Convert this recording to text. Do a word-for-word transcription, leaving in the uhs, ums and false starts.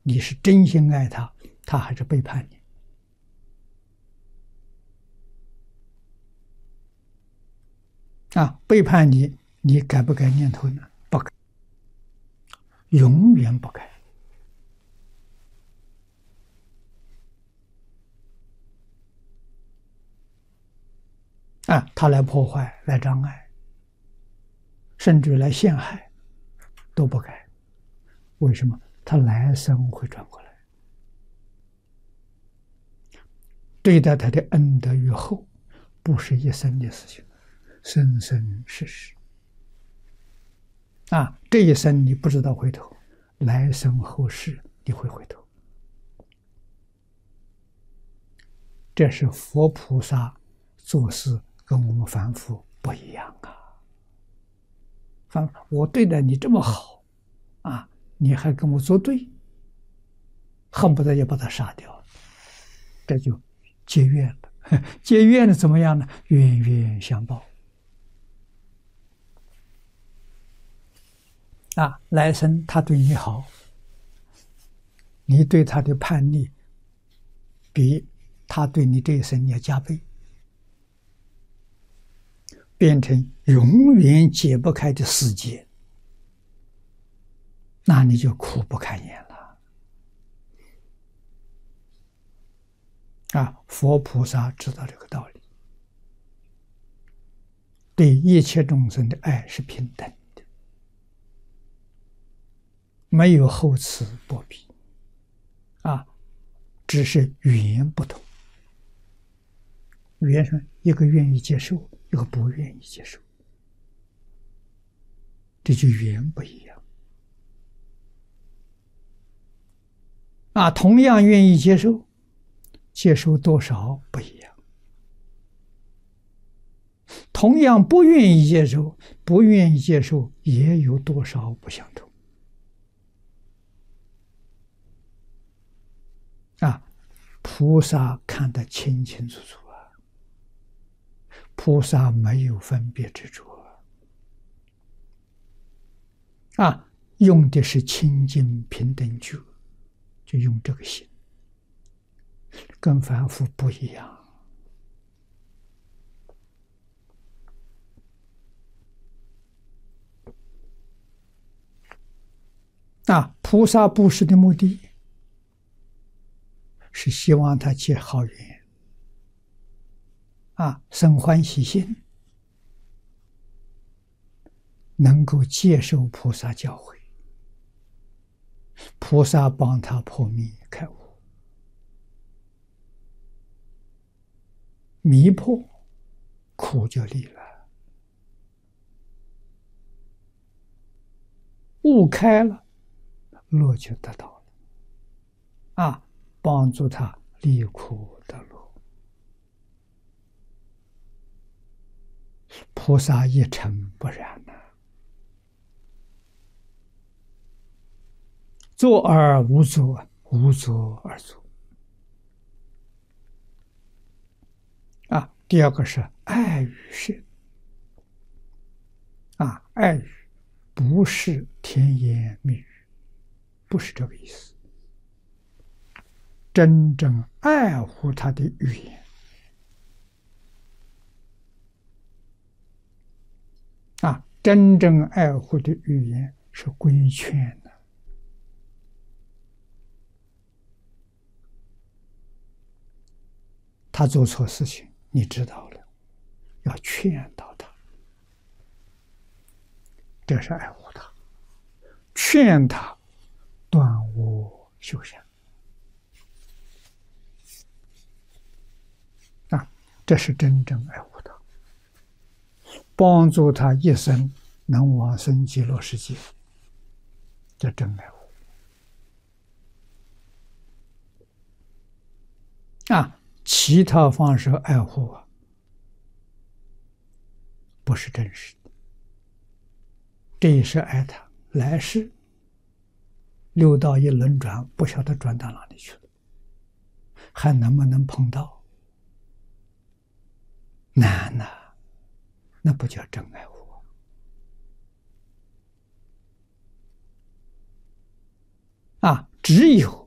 你是真心爱他，他还是背叛你。啊，背叛你，你改不改念头呢？不改，永远不改。啊，他来破坏，来障碍，甚至来陷害，都不改。为什么？他来生会转过来，对待他的恩德与厚，不是一生的事情，生生世世。啊，这一生你不知道回头，来生后世你会回头。这是佛菩萨做事跟我们凡夫不一样啊！凡我对待你这么好，啊，你还跟我作对，恨不得要把他杀掉，这就结怨了。结怨的怎么样呢？冤冤相报。啊，来生他对你好，你对他的叛逆比他对你这一生要加倍，变成永远解不开的死结，那你就苦不堪言了。啊，佛菩萨知道这个道理，对一切众生的爱是平等的，没有厚此薄彼，啊，只是语言不同。语言上一个愿意接受，一个不愿意接受，这就语言不一样。啊，同样愿意接受，接受多少不一样；同样不愿意接受，不愿意接受也有多少不相同。啊，菩萨看得清清楚楚啊，菩萨没有分别执着啊，用的是清净平等觉，就用这个心，跟凡夫不一样。啊，菩萨布施的目的是希望他结好缘，啊，生欢喜心，能够接受菩萨教诲，菩萨帮他破迷开悟，迷破苦就离了，悟开了乐就得到了，啊，帮助他离苦得乐，菩萨一尘不染呐、啊，作而无作，无作而作。啊，第二个是爱语是，啊，爱语不是甜言蜜语，不是这个意思。真正爱护他的语言，啊，真正爱护的语言是规劝的。他做错事情，你知道了，要劝导他，这是爱护他，劝他断恶修善。啊，这是真正爱护他，帮助他一生能往生极乐世界，这真爱护。啊，其他方式爱护啊，不是真实的。这也是爱他，来世六道一轮转，不晓得转到哪里去了，还能不能碰到？难呐、啊，那不叫真爱护啊！ 只有